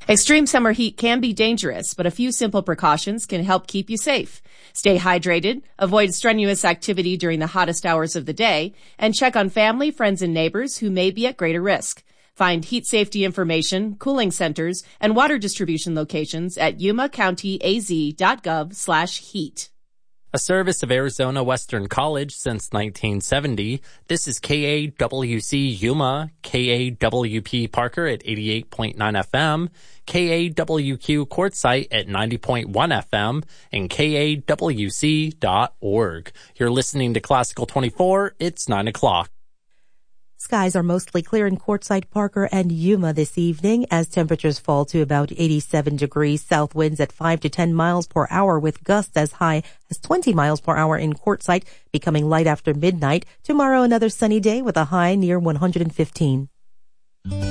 Extreme summer heat can be dangerous, but a few simple precautions can help keep you safe. Stay hydrated, avoid strenuous activity during the hottest hours of the day, and check on family, friends, and neighbors who may be at greater risk. Find heat safety information, cooling centers, and water distribution locations at yumacountyaz.gov/heat. A service of Arizona Western College since 1970. This is KAWC Yuma, KAWP Parker at 88.9 FM, KAWQ Quartzsite at 90.1 FM, and KAWC.org. You're listening to Classical 24. It's 9 o'clock. Skies are mostly clear in Quartzsite, Parker, and Yuma this evening as temperatures fall to about 87 degrees. South winds at 5 to 10 miles per hour with gusts as high as 20 miles per hour in Quartzsite, becoming light after midnight. Tomorrow, another sunny day with a high near 115.